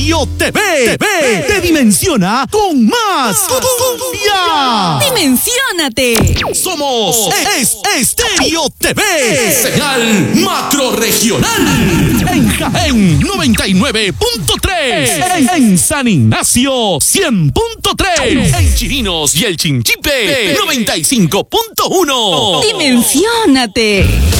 Estéreo TV. Te dimensiona con más cumbia. ¡Dimensiónate! Somos Estéreo TV. Señal macrorregional. En Jaén 99.3. En San Ignacio 100.3. En Chirinos y el Chinchipe 95.1. ¡Dimensiónate!